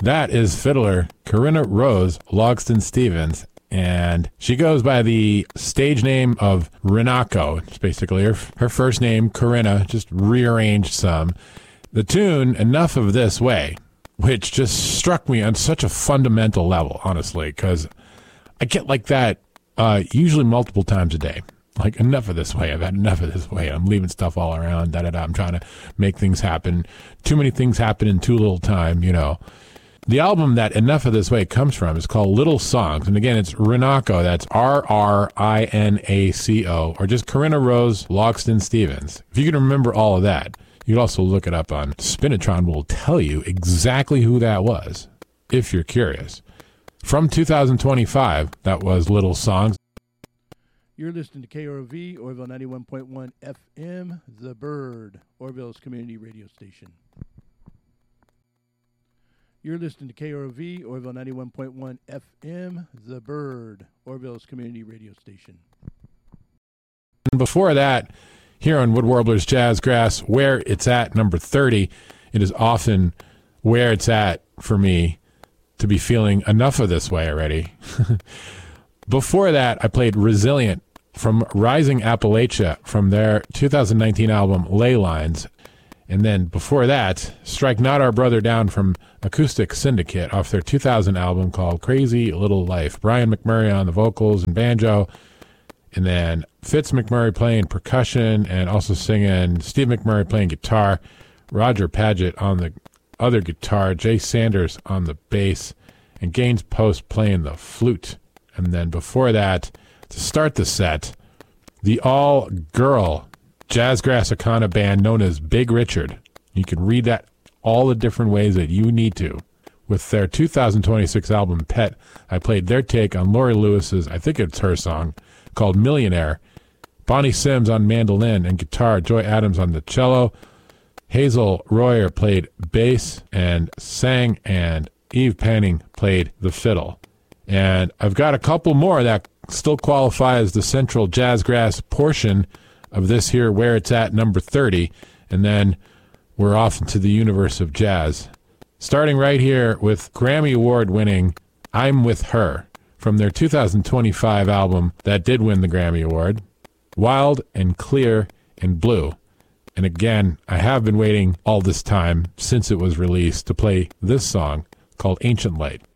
That is fiddler Corinna Rose Logston Stevens, and she goes by the stage name of Rinako. It's basically her first name, Corinna, just rearranged some. The tune, Enough of This Way, which just struck me on such a fundamental level, honestly, because I get like that usually multiple times a day. Like, enough of this way. I've had enough of this way. I'm leaving stuff all around. I'm trying to make things happen. Too many things happen in too little time, you know. The album that Enough of This Way comes from is called Little Songs. And again, it's Rinako. That's R-R-I-N-A-C-O, or just Corinna Rose Logston Stevens. If you can remember all of that, you can also look it up on Spinitron. Will tell you exactly who that was, if you're curious. From 2025, that was Little Songs. You're listening to KROV, Orville 91.1 FM, The Bird, Orville's community radio station. You're listening to KROV, Orville 91.1 FM, The Bird, Orville's community radio station. And before that, here on Wood Warblers Jazzgrass, Where It's At, number 30, it is often where it's at for me to be feeling enough of this way already. Before that, I played Resilient from Rising Appalachia from their 2019 album Ley Lines. And then before that, Strike Not Our Brother Down from Acoustic Syndicate off their 2000 album called Crazy Little Life. Brian McMurray on the vocals and banjo. And then Fitz McMurray playing percussion and also singing. Steve McMurray playing guitar. Roger Padgett on the other guitar. Jay Sanders on the bass. And Gaines Post playing the flute. And then before that, to start the set, the all-girl Jazzgrass Akana band known as Big Richard. You can read that all the different ways that you need to. With their 2026 album, Pet, I played their take on Lori Lewis's, I think it's her song, called Millionaire. Bonnie Sims on mandolin and guitar, Joy Adams on the cello. Hazel Royer played bass and sang, and Eve Panning played the fiddle. And I've got a couple more that still qualify as the central Jazzgrass portion of this here, Where It's At, number 30. And then we're off into the universe of jazz. Starting right here with Grammy Award winning I'm With Her from their 2025 album that did win the Grammy Award, Wild and Clear and Blue. And again, I have been waiting all this time since it was released to play this song called Ancient Light.